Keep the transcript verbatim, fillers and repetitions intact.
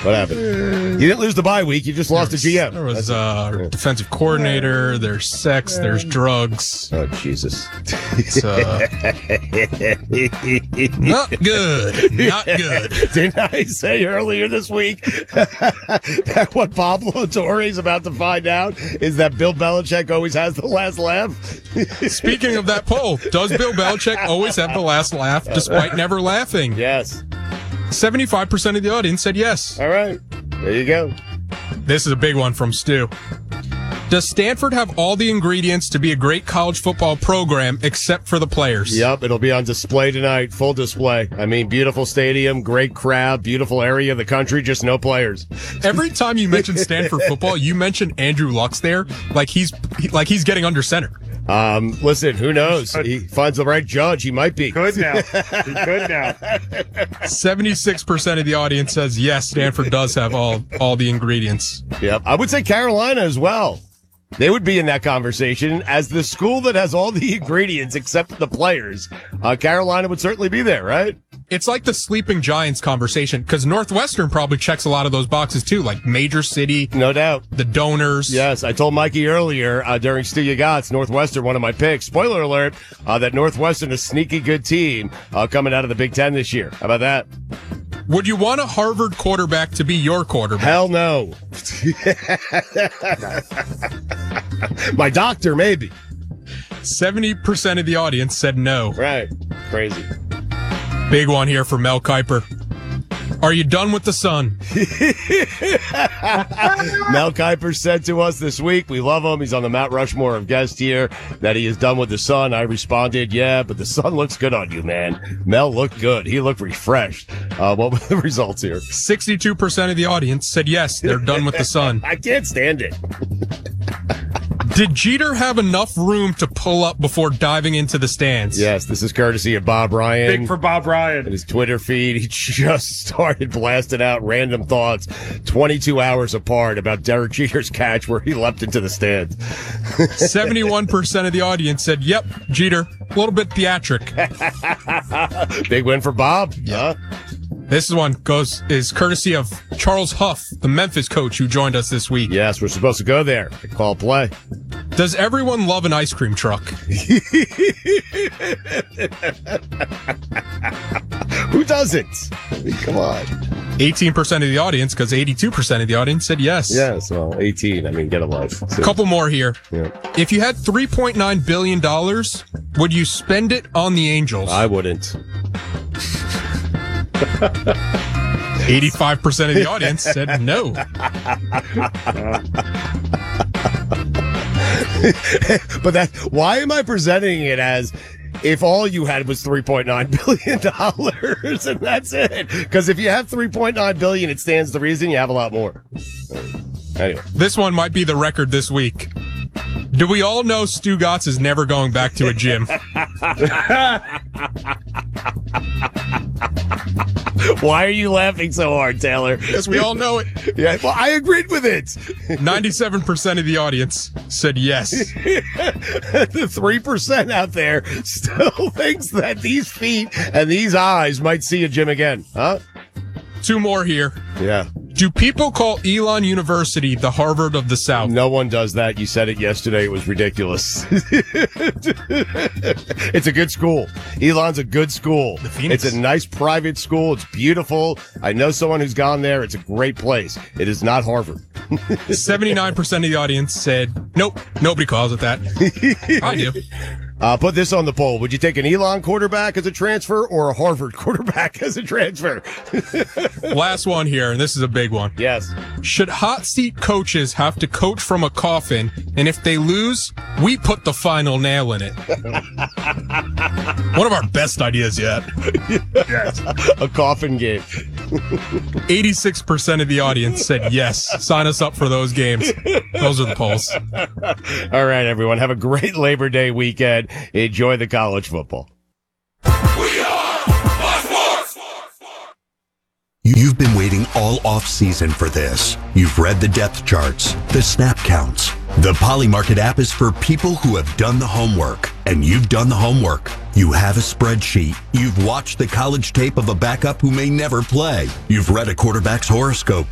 What happened? You didn't lose the bye week. You just lost the G M. There was a uh, defensive coordinator. There's sex. There's drugs. Oh, Jesus. It's uh, not good. Not good. Didn't I say earlier this week that what Pablo Torre is about to find out is that Bill Belichick always has the last laugh? Speaking of that poll, does Bill Belichick always have the last laugh despite never laughing? Yes. seventy-five percent of the audience said yes. All right. There you go. This is a big one from Stu. Does Stanford have all the ingredients to be a great college football program except for the players? Yep, it'll be on display tonight. Full display. I mean, beautiful stadium, great crowd, beautiful area of the country, just no players. Every time you mention Stanford football, you mention Andrew Luck's there, like he's like he's getting under center. Um, listen, who knows? He finds the right judge. He might be. Good now. He could now. seventy-six percent of the audience says yes, Stanford does have all, all the ingredients. Yep. I would say Carolina as well. They would be in that conversation as the school that has all the ingredients except the players. Uh, Carolina would certainly be there, right? It's like the sleeping giants conversation because Northwestern probably checks a lot of those boxes too, like major city. No doubt. The donors. Yes, I told Mikey earlier uh, during Stu You Gots, Northwestern, one of my picks. Spoiler alert, uh, that Northwestern, a sneaky good team uh, coming out of the Big Ten this year. How about that? Would you want a Harvard quarterback to be your quarterback? Hell no. My doctor, maybe. seventy percent of the audience said no. Right. Crazy. Big one here for Mel Kiper. Are you done with the Sun? Mel Kiper said to us this week, we love him. He's on the Mount Rushmore of guests here, that he is done with the Sun. I responded, yeah, but the Sun looks good on you, man. Mel looked good. He looked refreshed. Uh, what were the results here? sixty-two percent of the audience said yes, they're done with the Sun. I can't stand it. Did Jeter have enough room to pull up before diving into the stands? Yes, this is courtesy of Bob Ryan. Big for Bob Ryan. In his Twitter feed, he just started blasting out random thoughts twenty-two hours apart about Derek Jeter's catch where he leapt into the stands. seventy-one percent of the audience said, yep, Jeter, a little bit theatric. Big win for Bob. Yeah. Huh? This one goes is courtesy of Charles Huff, the Memphis coach who joined us this week. Yes, we're supposed to go there. Call play. Does everyone love an ice cream truck? Who doesn't? I mean, come on. eighteen percent of the audience, because eighty-two percent of the audience said yes. Yes, well, eighteen. I mean, get a life. A couple more here. Yeah. If you had three point nine billion dollars, would you spend it on the Angels? I wouldn't. eighty-five percent of the audience said no. But that, why am I presenting it as if all you had was three point nine billion dollars and that's it? Because if you have three point nine billion dollars, it stands to reason you have a lot more. Anyway. This one might be the record this week. Do we all know Stu Gotts is never going back to a gym? Why are you laughing so hard, Taylor? Because we all know it. Yeah, well, I agreed with it. ninety-seven percent of the audience said yes. The three percent out there still thinks that these feet and these eyes might see a gym again. Huh? Two more here. Yeah. Do people call Elon University the Harvard of the South? No one does that. You said it yesterday. It was ridiculous. It's a good school. Elon's a good school. The Phoenix. It's a nice private school. It's beautiful. I know someone who's gone there. It's a great place. It is not Harvard. seventy-nine percent of the audience said, nope, nobody calls it that. I do. Uh, put this on the poll. Would you take an Elon quarterback as a transfer or a Harvard quarterback as a transfer? Last one here, and this is a big one. Yes. Should hot seat coaches have to coach from a coffin, and if they lose, we put the final nail in it? One of our best ideas yet. Yes. A coffin game. eighty-six percent of the audience said yes. Sign us up for those games. Those are the polls. All right, everyone. Have a great Labor Day weekend. Enjoy the college football. We are Sports. You've been waiting all off-season for this. You've read the depth charts, the snap counts. The Polymarket app is for people who have done the homework, and you've done the homework. You have a spreadsheet. You've watched the college tape of a backup who may never play. You've read a quarterback's horoscope.